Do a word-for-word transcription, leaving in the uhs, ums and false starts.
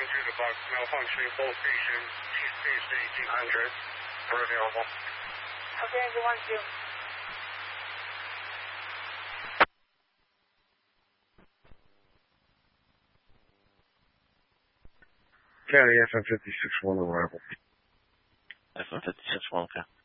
due to box malfunctioning, full station, T space eighteen hundred. We're available. Okay, engine one, two. County F M fifty-six one arrival. F M fifty-six one, okay.